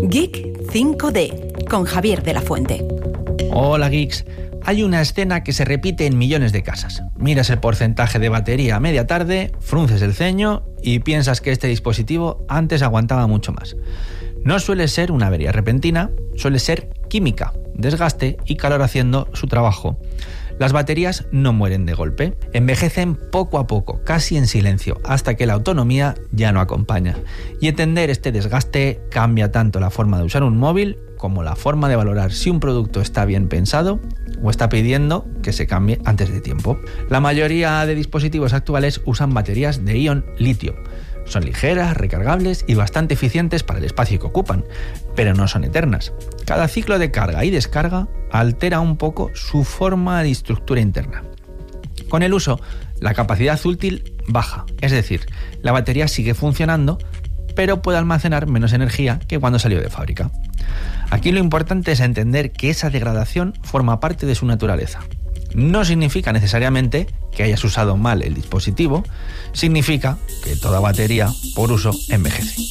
Geek 5D, con Javier de la Fuente. Hola geeks, hay una escena que se repite en millones de casas. Miras el porcentaje de batería a media tarde, frunces el ceño y piensas que este dispositivo antes aguantaba mucho más. No suele ser una avería repentina, suele ser química, desgaste y calor haciendo su trabajo. Las baterías no mueren de golpe, envejecen poco a poco, casi en silencio, hasta que la autonomía ya no acompaña. Y entender este desgaste cambia tanto la forma de usar un móvil como la forma de valorar si un producto está bien pensado o está pidiendo que se cambie antes de tiempo. La mayoría de dispositivos actuales usan baterías de ion litio. Son ligeras, recargables y bastante eficientes para el espacio que ocupan, pero no son eternas. Cada ciclo de carga y descarga altera un poco su forma de estructura interna. Con el uso, la capacidad útil baja, es decir, la batería sigue funcionando, pero puede almacenar menos energía que cuando salió de fábrica. Aquí lo importante es entender que esa degradación forma parte de su naturaleza. No significa necesariamente que hayas usado mal el dispositivo, significa que toda batería por uso envejece.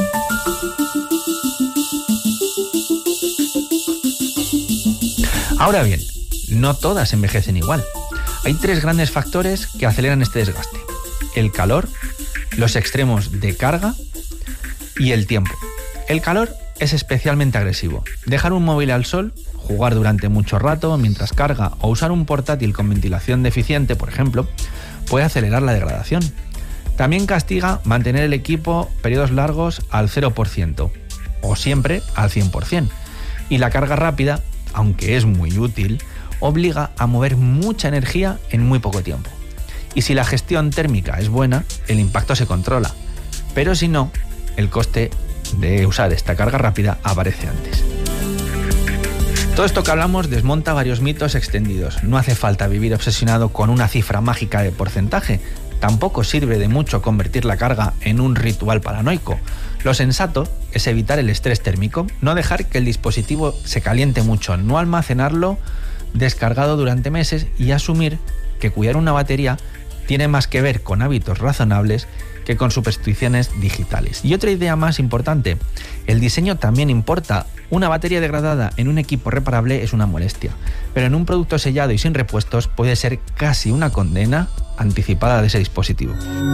Ahora bien, no todas envejecen igual. Hay 3 grandes factores que aceleran este desgaste: el calor, los extremos de carga y el tiempo. El calor es especialmente agresivo. Dejar un móvil al sol, jugar durante mucho rato mientras carga o usar un portátil con ventilación deficiente, por ejemplo, puede acelerar la degradación. También castiga mantener el equipo periodos largos al 0% o siempre al 100%. Y la carga rápida, aunque es muy útil, obliga a mover mucha energía en muy poco tiempo. Y si la gestión térmica es buena, el impacto se controla. Pero si no, el coste de usar esta carga rápida aparece antes. Todo esto que hablamos desmonta varios mitos extendidos. No hace falta vivir obsesionado con una cifra mágica de porcentaje. Tampoco sirve de mucho convertir la carga en un ritual paranoico. Lo sensato es evitar el estrés térmico, no dejar que el dispositivo se caliente mucho, no almacenarlo descargado durante meses y asumir que cuidar una batería tiene más que ver con hábitos razonables que con supersticiones digitales. Y otra idea más importante, el diseño también importa. Una batería degradada en un equipo reparable es una molestia, pero en un producto sellado y sin repuestos puede ser casi una condena anticipada de ese dispositivo.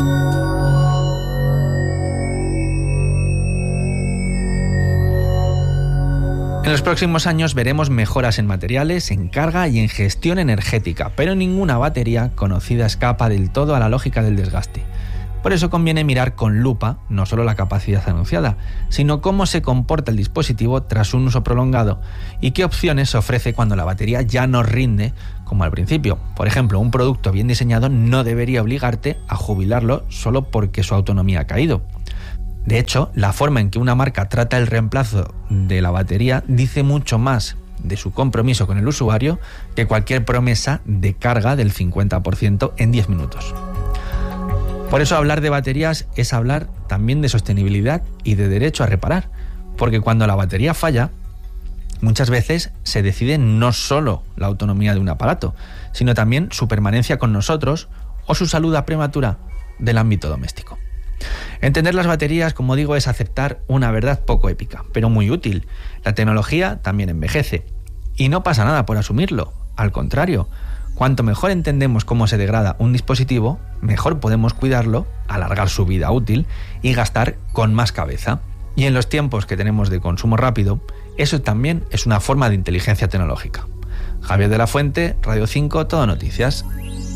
En los próximos años veremos mejoras en materiales, en carga y en gestión energética, pero ninguna batería conocida escapa del todo a la lógica del desgaste. Por eso conviene mirar con lupa no solo la capacidad anunciada, sino cómo se comporta el dispositivo tras un uso prolongado y qué opciones ofrece cuando la batería ya no rinde como al principio. Por ejemplo, un producto bien diseñado no debería obligarte a jubilarlo solo porque su autonomía ha caído. De hecho, la forma en que una marca trata el reemplazo de la batería dice mucho más de su compromiso con el usuario que cualquier promesa de carga del 50% en 10 minutos. Por eso hablar de baterías es hablar también de sostenibilidad y de derecho a reparar, porque cuando la batería falla, muchas veces se decide no solo la autonomía de un aparato, sino también su permanencia con nosotros o su salud prematura del ámbito doméstico. Entender las baterías, como digo, es aceptar una verdad poco épica, pero muy útil. La tecnología también envejece. Y no pasa nada por asumirlo. Al contrario, cuanto mejor entendemos cómo se degrada un dispositivo, mejor podemos cuidarlo, alargar su vida útil y gastar con más cabeza. Y en los tiempos que tenemos de consumo rápido, eso también es una forma de inteligencia tecnológica. Javier de la Fuente, Radio 5, Todo Noticias.